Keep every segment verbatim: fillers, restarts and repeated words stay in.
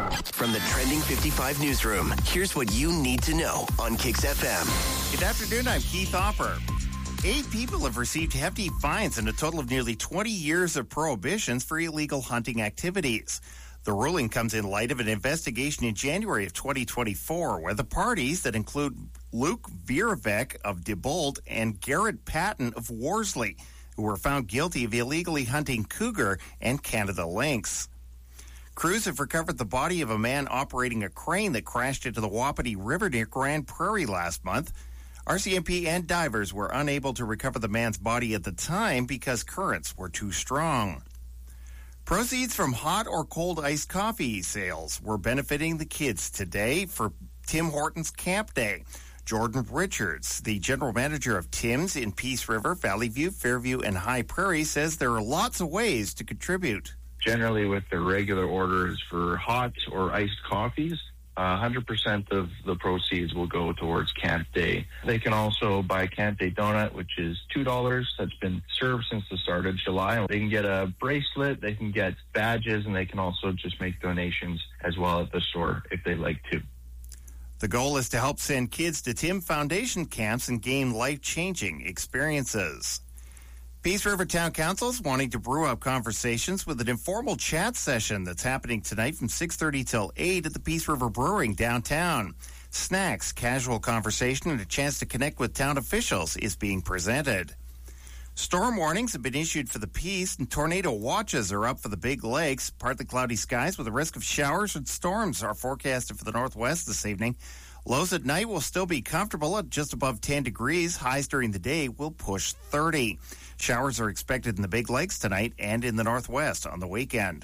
From the Trending fifty-five newsroom, here's what you need to know on Kix F M. Good afternoon, I'm Keith Hopper. Eight people have received hefty fines and a total of nearly twenty years of prohibitions for illegal hunting activities. The ruling comes in light of an investigation in January of twenty twenty-four where the parties that include Luke Vierovec of Dibold and Garrett Patton of Worsley, who were found guilty of illegally hunting cougar and Canada lynx. Crews have recovered the body of a man operating a crane that crashed into the Wapiti River near Grand Prairie last month. R C M P and divers were unable to recover the man's body at the time because currents were too strong. Proceeds from hot or cold iced coffee sales were benefiting the kids today for Tim Hortons Camp Day. Jordan Richards, the general manager of Tim's in Peace River, Valley View, Fairview, and High Prairie, says there are lots of ways to contribute. Generally, with the regular orders for hot or iced coffees, uh, one hundred percent of the proceeds will go towards Camp Day. They can also buy Camp Day donut, which is two dollars. That's been served since the start of July. They can get a bracelet, they can get badges, and they can also just make donations as well at the store if they'd like to. The goal is to help send kids to Tim Foundation camps and gain life-changing experiences. Peace River Town Council is wanting to brew up conversations with an informal chat session that's happening tonight from six thirty till eight at the Peace River Brewing downtown. Snacks, casual conversation, and a chance to connect with town officials is being presented. Storm warnings have been issued for the Peace, and tornado watches are up for the Big Lakes. Partly cloudy skies with a risk of showers and storms are forecasted for the Northwest this evening. Lows at night will still be comfortable at just above ten degrees. Highs during the day will push thirty. Showers are expected in the Big Lakes tonight and in the Northwest on the weekend.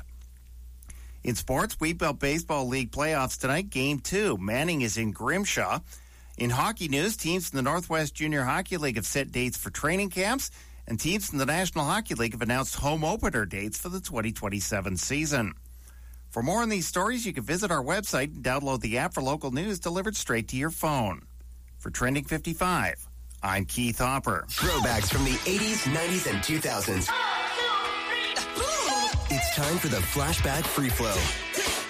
In sports, Wheatbelt Baseball League playoffs tonight, Game two. Manning is in Grimshaw. In hockey news, teams in the Northwest Junior Hockey League have set dates for training camps, and teams in the National Hockey League have announced home opener dates for the twenty twenty-seven season. For more on these stories, you can visit our website and download the app for local news delivered straight to your phone. For Trending fifty-five, I'm Keith Hopper. Throwbacks from the eighties, nineties, and two thousands. It's time for the Flashback Free Flow.